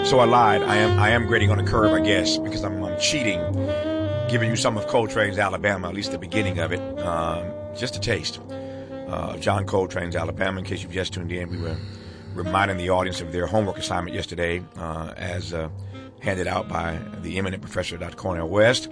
So I lied. I am grading on a curve, I guess, because I'm cheating, giving you some of Coltrane's Alabama, at least the beginning of it, just a taste of John Coltrane's Alabama. In case you've just tuned in, we were reminding the audience of their homework assignment yesterday, as handed out by the eminent professor, Dr. Cornel West,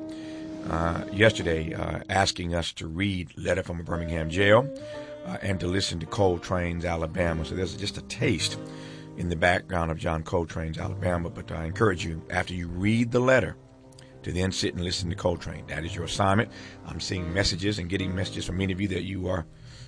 yesterday, asking us to read Letter from a Birmingham Jail and to listen to Coltrane's Alabama. So there's just a taste in the background of John Coltrane's Alabama, but I encourage you, after you read the letter, to then sit and listen to Coltrane. That is your assignment. I'm seeing messages and getting messages from many of you that you are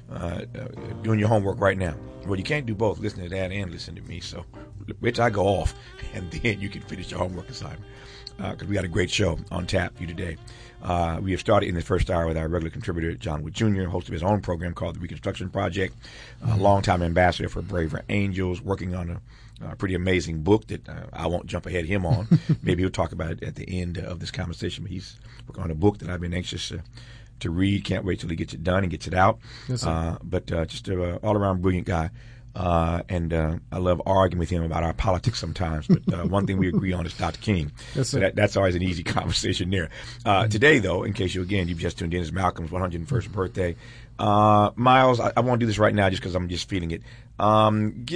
doing your homework right now. Well, you can't do both, listen to that and listen to me, so wait till I go off, and then you can finish your homework assignment, because we got a great show on tap for you today. We have started in the first hour with our regular contributor, John Wood Jr., host of his own program called The Reconstruction Project, a longtime ambassador for Braver Angels, working on a pretty amazing book that I won't jump ahead of him on. Maybe he'll talk about it at the end of this conversation, but he's working on a book that I've been anxious to read. Can't wait till he gets it done and gets it out. Yes, but just an all-around brilliant guy. And I love arguing with him about our politics sometimes. But one thing we agree on is Dr. King. Yes, so that's always an easy conversation there. Today, though, in case you've just tuned in, is Malcolm's 101st birthday. Miles, I won't do this right now just because I'm just feeling it. I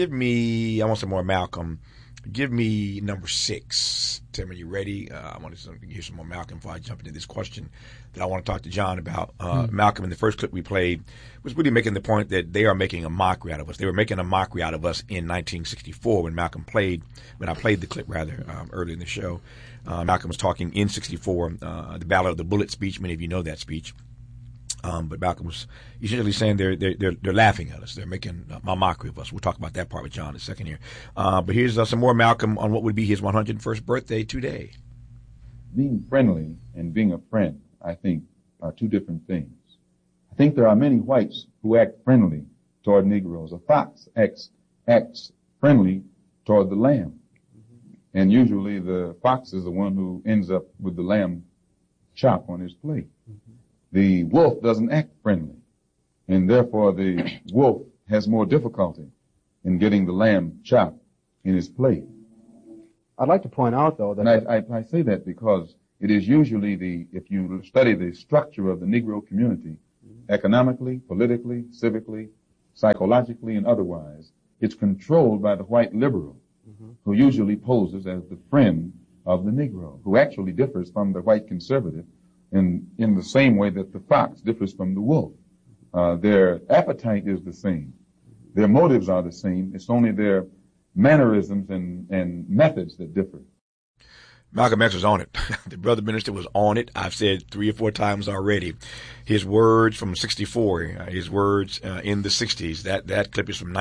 want some more Malcolm. Give me number 6. Tim, are you ready? I want to hear some more Malcolm before I jump into this question that I want to talk to John about. Malcolm, in the first clip we played, was really making the point that they are making a mockery out of us. They were making a mockery out of us in 1964 when I played the clip, early in the show. Malcolm was talking in 64, the Battle of the Bullet speech. Many of you know that speech. But Malcolm was essentially saying they're laughing at us. They're making a mockery of us. We'll talk about that part with John in a second here. But here's some more Malcolm on what would be his 101st birthday today. Being friendly and being a friend, I think, are two different things. I think there are many whites who act friendly toward Negroes. A fox acts friendly toward the lamb. And usually the fox is the one who ends up with the lamb chop on his plate. The wolf doesn't act friendly, and therefore the wolf has more difficulty in getting the lamb chopped in his plate. I'd like to point out, though, that... And I say that because it is usually if you study the structure of the Negro community, economically, politically, civically, psychologically, and otherwise, it's controlled by the white liberal, who usually poses as the friend of the Negro, who actually differs from the white conservative in the same way that the fox differs from the wolf. Their appetite is the same. Their motives are the same. It's only their mannerisms and methods that differ. Malcolm X was on it. The brother minister was on it. I've said 3 or 4 times already. His words from 64, his words in the 60s, that clip is from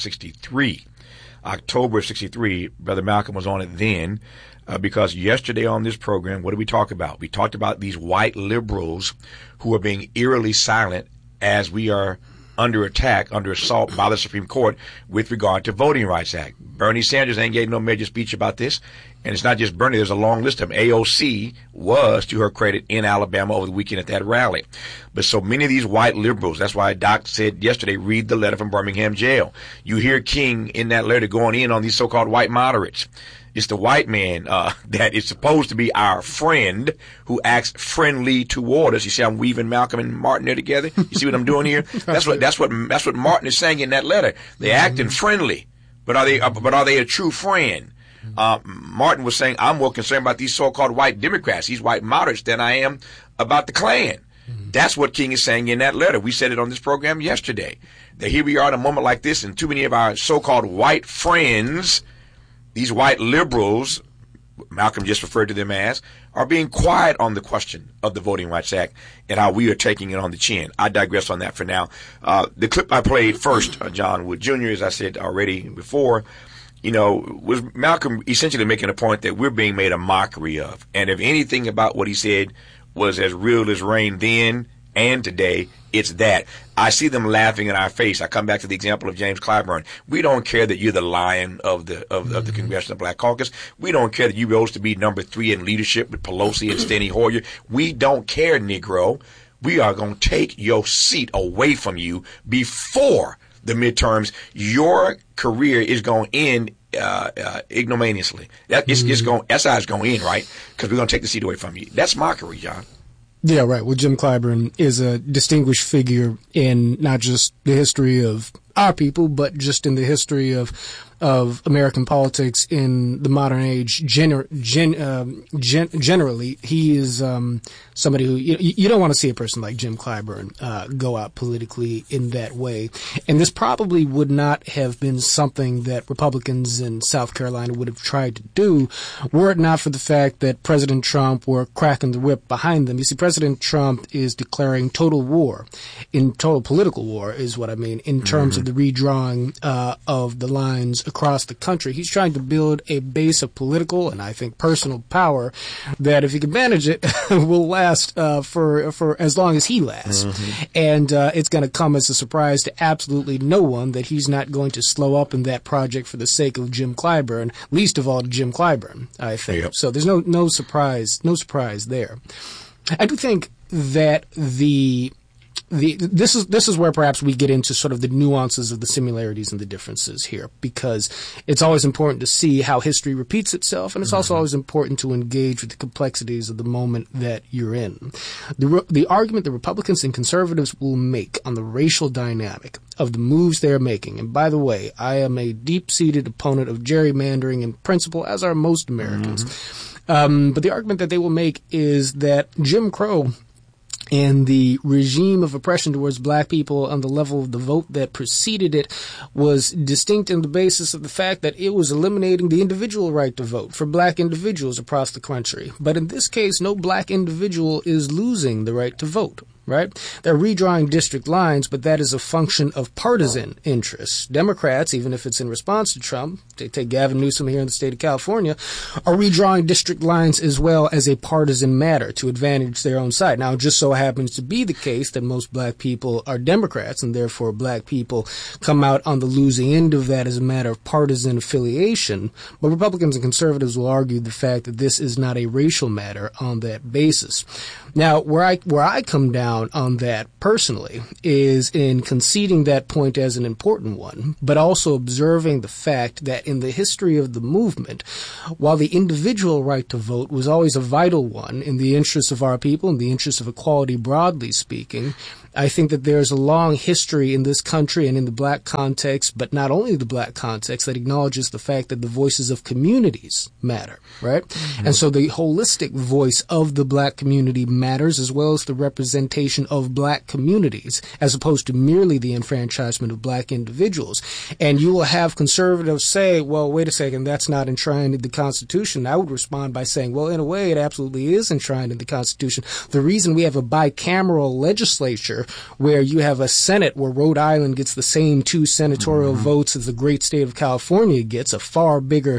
1963. October of 63, Brother Malcolm was on it then. Because yesterday on this program, what did we talk about? We talked about these white liberals who are being eerily silent as we are under attack, under assault by the Supreme Court with regard to Voting Rights Act. Bernie Sanders ain't gave no major speech about this. And it's not just Bernie. There's a long list of them. AOC was, to her credit, in Alabama over the weekend at that rally. But so many of these white liberals, that's why Doc said yesterday, read the letter from Birmingham Jail. You hear King in that letter going in on these so-called white moderates. It's the white man that is supposed to be our friend who acts friendly toward us. You see, I'm weaving Malcolm and Martin there together. You see what I'm doing here? That's what Martin is saying in that letter. They're acting friendly, but are they a true friend? Martin was saying, I'm more concerned about these so-called white Democrats, these white moderates, than I am about the Klan. That's what King is saying in that letter. We said it on this program yesterday. That here we are at a moment like this, and too many of our so-called white friends, these white liberals, Malcolm just referred to them as, are being quiet on the question of the Voting Rights Act and how we are taking it on the chin. I digress on that for now. The clip I played first, John Wood Jr., as I said already before, was Malcolm essentially making a point that we're being made a mockery of. And if anything about what he said was as real as rain then and today, it's that. I see them laughing in our face. I come back to the example of James Clyburn. We don't care that you're the lion of the Congressional Black Caucus. We don't care that you rose to be number 3 in leadership with Pelosi and Steny Hoyer. We don't care, Negro. We are going to take your seat away from you before the midterms. Your career is going to end ignominiously. That's how it's going to end, right? Because we're going to take the seat away from you. That's mockery, John. Yeah, right. Well, Jim Clyburn is a distinguished figure in not just the history of our people, but just in the history of American politics in the modern age. Generally, he is somebody who you don't want to see a person like Jim Clyburn go out politically in that way. And this probably would not have been something that Republicans in South Carolina would have tried to do were it not for the fact that President Trump were cracking the whip behind them. You see, President Trump is declaring total political war is what I mean, in terms of the redrawing of the lines across the country. He's trying to build a base of political and I think personal power that, if he can manage it, will last for as long as he lasts. And it's going to come as a surprise to absolutely no one that he's not going to slow up in that project for the sake of Jim Clyburn, least of all to Jim Clyburn, I think. Yep. So there's no surprise there. I do think that this is where perhaps we get into sort of the nuances of the similarities and the differences here, because it's always important to see how history repeats itself, and it's also always important to engage with the complexities of the moment that you're in. The argument the Republicans and conservatives will make on the racial dynamic of the moves they're making, and by the way, I am a deep-seated opponent of gerrymandering in principle, as are most Americans, but the argument that they will make is that Jim Crow and the regime of oppression towards black people on the level of the vote that preceded it was distinct on the basis of the fact that it was eliminating the individual right to vote for black individuals across the country. But in this case, no black individual is losing the right to vote. Right? They're redrawing district lines, but that is a function of partisan interests. Democrats, even if it's in response to Trump, take Gavin Newsom here in the state of California, are redrawing district lines as well as a partisan matter to advantage their own side. Now, it just so happens to be the case that most black people are Democrats, and therefore black people come out on the losing end of that as a matter of partisan affiliation. But Republicans and conservatives will argue the fact that this is not a racial matter on that basis. Now, where I come down on that personally is in conceding that point as an important one, but also observing the fact that in the history of the movement, while the individual right to vote was always a vital one in the interests of our people, in the interests of equality broadly speaking, I think that there's a long history in this country and in the black context, but not only the black context, that acknowledges the fact that the voices of communities matter, right? And so the holistic voice of the black community matters, as well as the representation of black communities, as opposed to merely the enfranchisement of black individuals. And you will have conservatives say, well, wait a second, that's not enshrined in the Constitution. I would respond by saying, well, in a way, it absolutely is enshrined in the Constitution. The reason we have a bicameral legislature where you have a Senate where Rhode Island gets the same 2 senatorial votes as the great state of California gets, a far bigger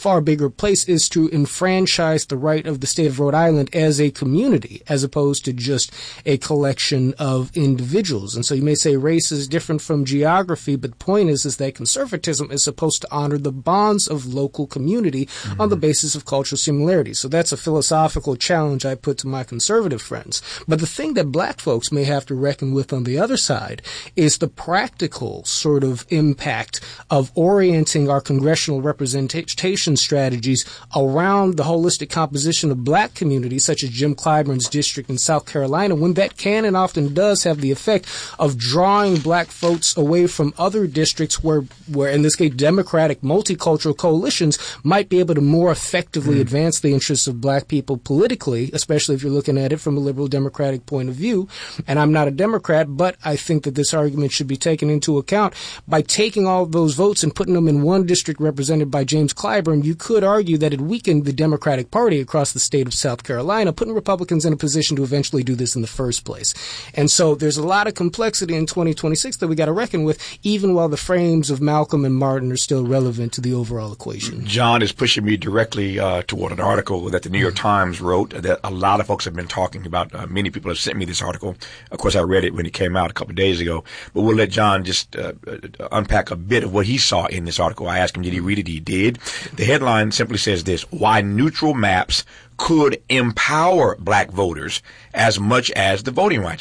place, is to enfranchise the right of the state of Rhode Island as a community, as opposed to just a collection of individuals. And so you may say race is different from geography, but the point is that conservatism is supposed to honor the bonds of local community on the basis of cultural similarities. So that's a philosophical challenge I put to my conservative friends. But the thing that black folks may have to reckon with on the other side is the practical sort of impact of orienting our congressional representation strategies around the holistic composition of black communities, such as Jim Clyburn's district in South Carolina, when that can and often does have the effect of drawing black votes away from other districts where in this case democratic multicultural coalitions might be able to more effectively advance the interests of black people politically, especially if you're looking at it from a liberal democratic point of view. And I'm not a Democrat, but I think that this argument should be taken into account. By taking all of those votes and putting them in one district represented by James Clyburn, you could argue that it weakened the Democratic Party across the state of South Carolina, putting Republicans in a position to eventually do this in the first place. And so there's a lot of complexity in 2026 that we got to reckon with, even while the frames of Malcolm and Martin are still relevant to the overall equation. John is pushing me directly toward an article that the New York Times wrote that a lot of folks have been talking about. Many people have sent me this article. Of course, I read it when it came out a couple of days ago, but we'll let John just unpack a bit of what he saw in this article. I asked him, did he read it? He did. The headline simply says this: why neutral maps could empower black voters as much as the Voting Rights Act.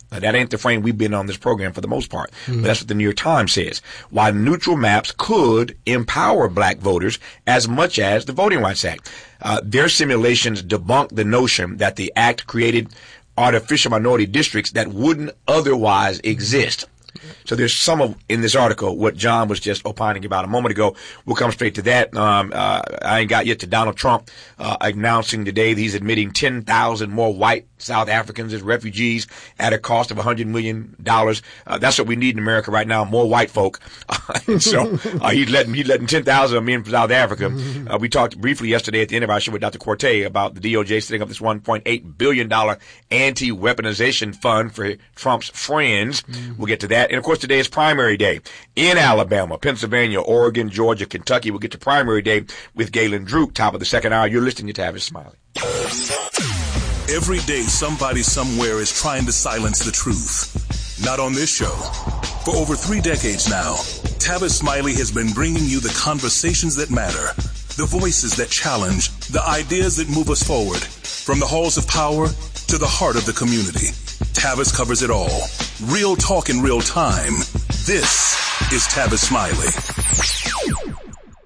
That ain't the frame we've been on this program for the most part. But that's what the New York Times says. While neutral maps could empower black voters as much as the Voting Rights Act, their simulations debunk the notion that the act created artificial minority districts that wouldn't otherwise exist. So there's some of, in this article, what John was just opining about a moment ago. We'll come straight to that. I ain't got yet to Donald Trump announcing today that he's admitting 10,000 more white South Africans as refugees at a cost of $100 million. That's what we need in America right now, more white folk. So he's letting 10,000 of them in from South Africa. We talked briefly yesterday at the end of our show with Dr. Corte about the DOJ setting up this $1.8 billion anti-weaponization fund for Trump's friends. We'll get to that. And of course, today is primary day in Alabama, Pennsylvania, Oregon, Georgia, Kentucky. We'll get to primary day with Galen Druke, top of the second hour. You're listening to Tavis Smiley. Every day, somebody somewhere is trying to silence the truth. Not on this show. For over 3 decades now, Tavis Smiley has been bringing you the conversations that matter, the voices that challenge, the ideas that move us forward, from the halls of power to the heart of the community. Tavis covers it all. Real talk in real time. This is Tavis Smiley.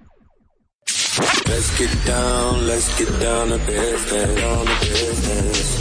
Let's get down to business.